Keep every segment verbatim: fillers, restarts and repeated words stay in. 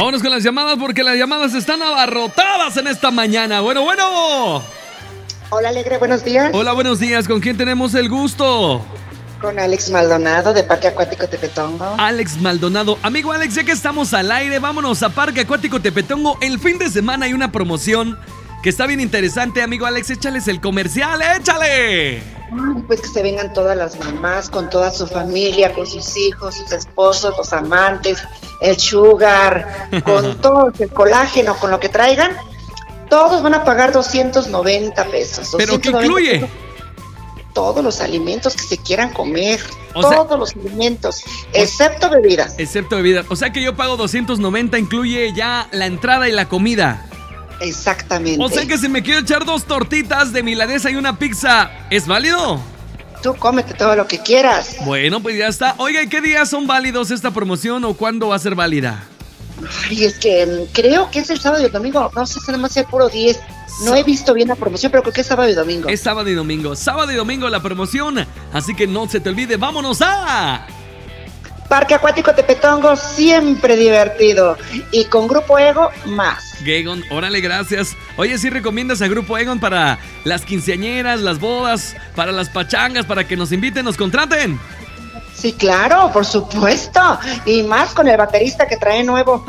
Vámonos con las llamadas porque las llamadas están abarrotadas en esta mañana. Bueno, bueno. Hola, Alegre, buenos días. Hola, buenos días. ¿Con quién tenemos el gusto? Con Alex Maldonado de Parque Acuático Tepetongo. Alex Maldonado. Amigo Alex, ya que estamos al aire, vámonos a Parque Acuático Tepetongo. El fin de semana hay una promoción que está bien interesante, amigo Alex. Échales el comercial, échale. Pues que se vengan todas las mamás con toda su familia, con sus hijos, sus esposos, los amantes, el sugar, con todo el colágeno, con lo que traigan. Todos van a pagar doscientos noventa pesos. ¿Pero qué incluye? Pesos. Todos los alimentos que se quieran comer, o todos sea, los alimentos, excepto bebidas. Excepto bebidas, o sea que yo pago doscientos noventa, incluye ya la entrada y la comida. Exactamente. O sea que si me quiero echar dos tortitas de milanesa y una pizza, ¿es válido? Tú cómete todo lo que quieras. Bueno, pues ya está. Oiga, ¿y qué días son válidos esta promoción o cuándo va a ser válida? Ay, es que creo que es el sábado y el domingo, no sé si nada más sea puro diez. No he visto bien la promoción, pero creo que es sábado y domingo. Es sábado y domingo, sábado y domingo la promoción, así que no se te olvide, vámonos a... Parque Acuático Tepetongo, siempre divertido, y con Grupo Ego, más. Egon, órale, gracias. Oye, ¿sí recomiendas a Grupo Egon para las quinceañeras, las bodas, para las pachangas, para que nos inviten, nos contraten? Sí, claro, por supuesto, y más con el baterista que trae nuevo.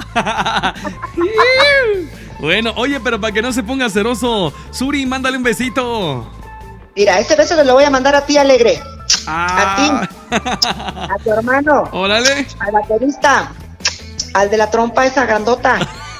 Bueno, oye, pero para que no se ponga celoso, Suri, mándale un besito. Mira, ese beso te lo voy a mandar a ti, Alegre. Ah. A ti, a tu hermano. Órale. Al baterista, al de la trompa esa grandota.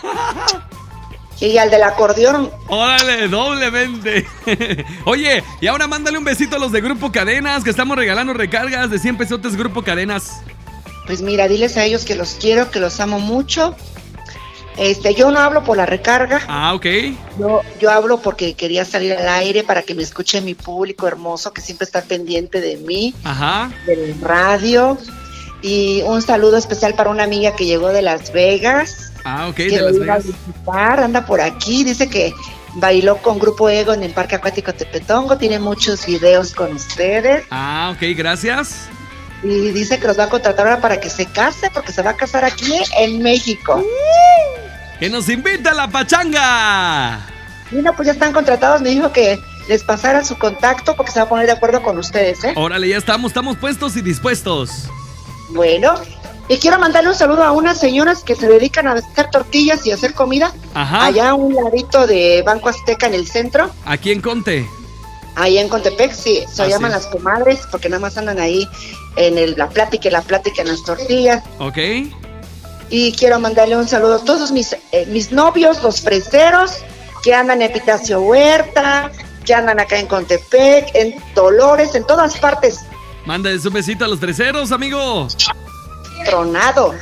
Y al del acordeón. Órale, doblemente. Oye, y ahora mándale un besito a los de Grupo Cadenas, que estamos regalando recargas de cien pesotes Grupo Cadenas. Pues mira, diles a ellos que los quiero, que los amo mucho. Este, yo no hablo por la recarga. Ah, ok. Yo, yo hablo porque quería salir al aire para que me escuche mi público hermoso que siempre está pendiente de mí. Ajá. Del radio. Y un saludo especial para una amiga que llegó de Las Vegas. Ah, ok, que de Las Vegas. Visitar, anda por aquí, dice que bailó con Grupo Ego en el Parque Acuático Tepetongo, tiene muchos videos con ustedes. Ah, ok, gracias. Y dice que los va a contratar ahora para que se case, porque se va a casar aquí en México. ¡Uh! ¡Que nos invite a la pachanga! Y no, pues ya están contratados, me dijo que les pasara su contacto porque se va a poner de acuerdo con ustedes, ¿eh? Órale, ya estamos, estamos puestos y dispuestos. Bueno, y quiero mandarle un saludo a unas señoras que se dedican a hacer tortillas y hacer comida. Ajá. Allá a un ladito de Banco Azteca en el centro. Aquí en Conte. Ahí en Contepec, sí, se Así llaman es. las comadres, porque nada más andan ahí en el, la plática y la plática en las tortillas. Ok. Y quiero mandarle un saludo a todos mis, eh, mis novios, los freseros, que andan en Epitacio Huerta, que andan acá en Contepec, en Dolores, en todas partes. Mándales un besito a los freseros, amigo. Tronado.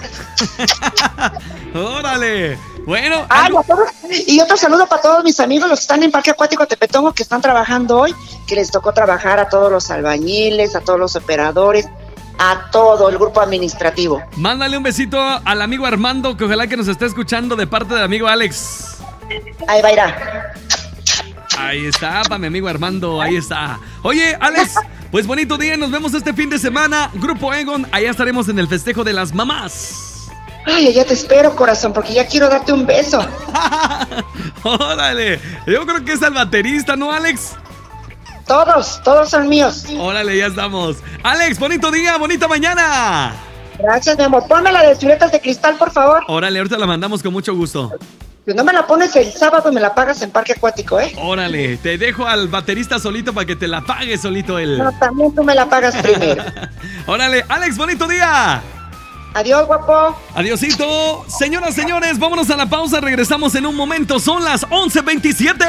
Órale. Bueno. Ay, algo... a todos, y otro saludo para todos mis amigos, los que están en Parque Acuático Tepetongo, que están trabajando hoy, que les tocó trabajar a todos los albañiles, a todos los operadores, a todo el grupo administrativo. Mándale un besito al amigo Armando, que ojalá que nos esté escuchando de parte del amigo Alex. Ahí va a ir a... Ahí está, para mi amigo Armando, ahí está. Oye, Alex, pues bonito día, nos vemos este fin de semana. Grupo Egon, allá estaremos en el festejo de las mamás. Ay, ya te espero, corazón, porque ya quiero darte un beso. Órale, yo creo que es el baterista, ¿no, Alex? Todos, todos son míos. Órale, ya estamos. Alex, bonito día, bonita mañana. Gracias, mi amor. Ponme la de chuletas de cristal, por favor. Órale, ahorita la mandamos con mucho gusto. Si no me la pones el sábado, me la pagas en Parque Acuático, ¿eh? Órale, te dejo al baterista solito para que te la pague solito él. No, también tú me la pagas primero. Órale, Alex, bonito día. Adiós, guapo. Adiosito. Señoras, señores, vámonos a la pausa. Regresamos en un momento. Son las once veintisiete.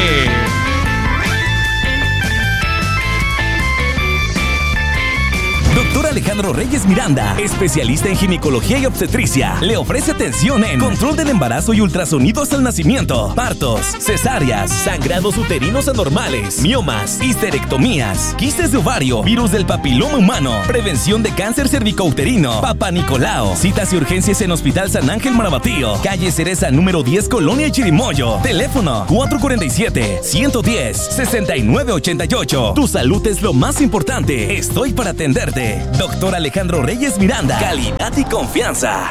Doctor Alejandro Reyes Miranda, especialista en ginecología y obstetricia, le ofrece atención en control del embarazo y ultrasonidos al nacimiento, partos, cesáreas, sangrados uterinos anormales, miomas, histerectomías, quistes de ovario, virus del papiloma humano, prevención de cáncer cervicouterino, Papa Nicolau, citas y urgencias en Hospital San Ángel Marabatío, calle Cereza número diez, Colonia Chirimoyo, teléfono cuatro cuatro siete, uno uno cero, seis nueve ocho ocho. Tu salud es lo más importante. Estoy para atenderte. Doctor Alejandro Reyes Miranda, calidad y confianza.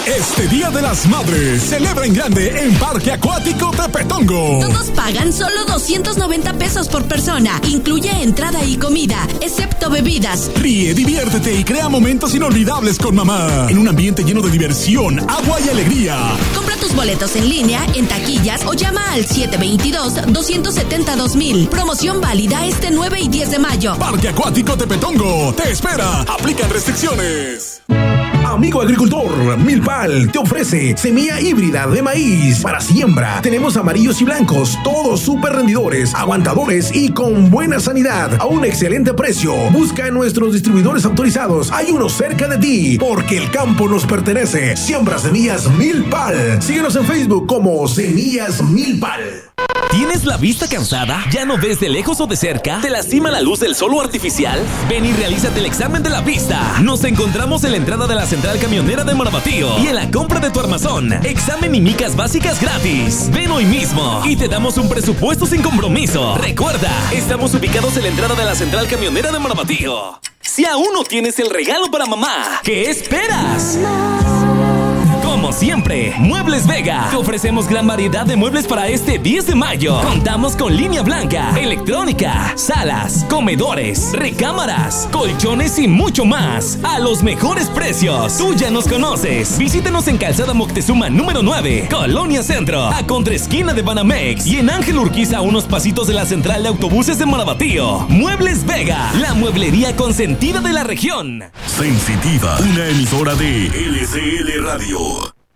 Este Día de las Madres, celebra en grande en Parque Acuático Tepetongo. Todos pagan solo doscientos noventa pesos por persona. Incluye entrada y comida, excepto bebidas. Ríe, diviértete y crea momentos inolvidables con mamá. En un ambiente lleno de diversión, agua y alegría. Compra tus boletos en línea, en taquillas o llama al siete dos dos, dos siete dos mil. Promoción válida este nueve y diez de mayo. Parque Acuático Tepetongo te espera. Aplican restricciones. Amigo agricultor, Milpal te ofrece semilla híbrida de maíz para siembra. Tenemos amarillos y blancos, todos súper rendidores, aguantadores y con buena sanidad a un excelente precio. Busca en nuestros distribuidores autorizados. Hay uno cerca de ti, porque el campo nos pertenece. Siembra semillas Milpal. Síguenos en Facebook como Semillas Milpal. ¿Tienes la vista cansada? ¿Ya no ves de lejos o de cerca? ¿Te lastima la luz del sol o artificial? Ven y realízate el examen de la vista. Nos encontramos en la entrada de la central camionera de Morabatío y en la compra de tu armazón. Examen y micas básicas gratis. Ven hoy mismo y te damos un presupuesto sin compromiso. Recuerda, estamos ubicados en la entrada de la central camionera de Morabatío. Si aún no tienes el regalo para mamá, ¿qué esperas? Como siempre, Muebles Vega. Te ofrecemos gran variedad de muebles para este diez de mayo. Contamos con línea blanca, electrónica, salas, comedores, recámaras, colchones y mucho más. A los mejores precios. Tú ya nos conoces. Visítenos en Calzada Moctezuma número nueve, Colonia Centro, a contraesquina de Banamex. Y en Ángel Urquiza, a unos pasitos de la central de autobuses de Morabatío. Muebles Vega, la mueblería consentida de la región. Sensitiva, una emisora de L C L Radio.